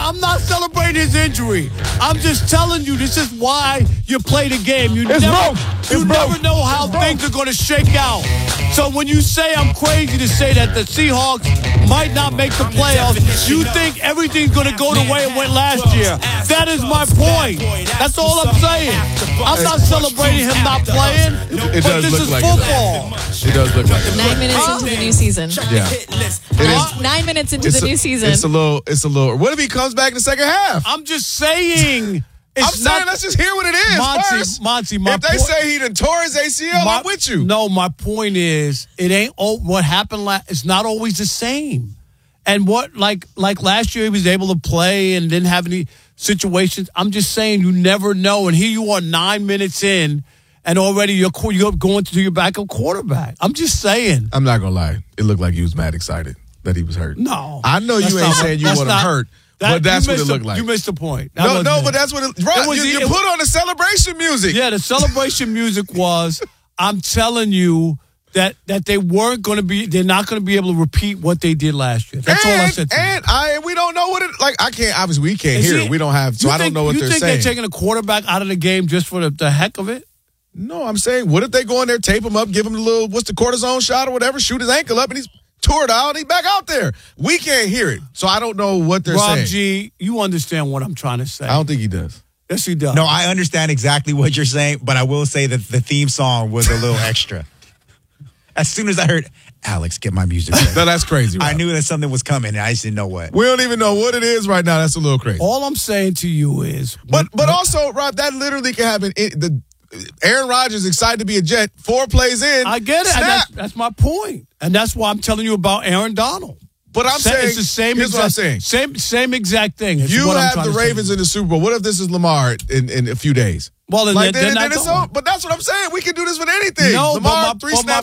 I'm not celebrating his injury. I'm just telling you, this is why you play the game. You never know how things are going to shake out. So when you say I'm crazy to say that the Seahawks might not make the playoffs, you think everything's going to go the way it went last year. That is my point. That's all I'm saying. I'm not celebrating him not playing, but this is football. It does look like it. 9 minutes into the new season. Yeah. 9 minutes into the new season. It's a little. What if he comes back in the second half? I'm just saying. Let's just hear what it is first. Monty, if they say he done tore his ACL, I'm with you. No, my point is, it ain't what happened. It's not always the same. And what like last year he was able to play and didn't have any situations. I'm just saying you never know. And here you are 9 minutes in, and already you're going to your backup quarterback. I'm just saying. I'm not gonna lie. It looked like he was mad excited that he was hurt. No, I know you ain't saying you want him hurt. But that's what it looked like. You missed the point. No, but that's what it was. You put on the celebration music. Yeah, the celebration music was, I'm telling you that they weren't going to be, they're not going to be able to repeat what they did last year. That's all I said to you. And we don't know what it, I can't, obviously we can't hear it. We don't have, so I don't know what they're saying. You think they're taking a quarterback out of the game just for the heck of it? No, I'm saying, what if they go in there, tape him up, give him a little, what's the cortisone shot or whatever, shoot his ankle up, and he's tore it out, and he's back out there. We can't hear it, so I don't know what they're saying. Rob G, you understand what I'm trying to say. I don't think he does. Yes, he does. No, I understand exactly what you're saying, but I will say that the theme song was a little extra. As soon as I heard, Alex, get my music ready. No, that's crazy, Rob. I knew that something was coming, and I just didn't know what. We don't even know what it is right now. That's a little crazy. All I'm saying to you is... But also, Rob, that literally can happen. Aaron Rodgers excited to be a Jet. 4 plays in. I get it. And that's my point. And that's why I'm telling you about Aaron Donald. But I'm saying, it's the same here's exact, what I'm saying. Same exact thing. You have the Ravens in the Super Bowl. What if this is Lamar in a few days? Well, then it's on. But that's what I'm saying. We can do this with anything. No, Lamar,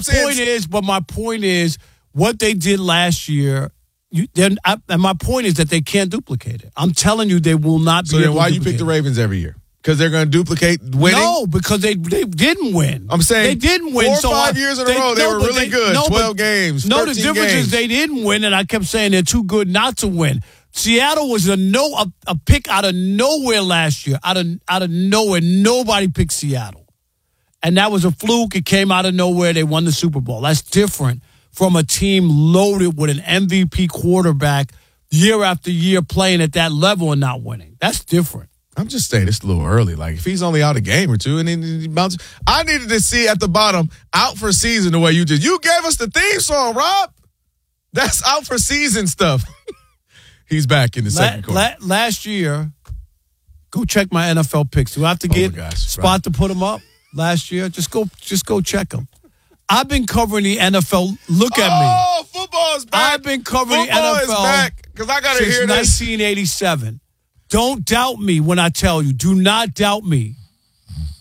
but my point is, what they did last year, and my point is that they can't duplicate it. I'm telling you, they will not be able to. So then why you pick the Ravens every year? Because they're going to duplicate winning? No, because they didn't win. I'm saying they didn't win. 4 or 5 years in a row, they were really good. 12 games, 13 the difference is they didn't win, and I kept saying they're too good not to win. Seattle was a pick out of nowhere last year. Out of nowhere. Nobody picked Seattle. And that was a fluke. It came out of nowhere. They won the Super Bowl. That's different from a team loaded with an MVP quarterback year after year playing at that level and not winning. That's different. I'm just saying it's a little early. Like, if he's only out a game or two and then he bounces. I needed to see at the bottom, out for season the way you did. You gave us the theme song, Rob. That's out for season stuff. He's back in the second quarter. Last year, go check my NFL picks. Do I have to get spot to put them up last year? Just go check them. I've been covering the NFL. Look at me. Oh, football's back. I've been covering Football the NFL is back, because I got to hear this. 1987. Don't doubt me when I tell you. Do not doubt me.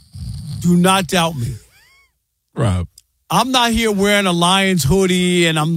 Do not doubt me. Rob. I'm not here wearing a Lions hoodie and I'm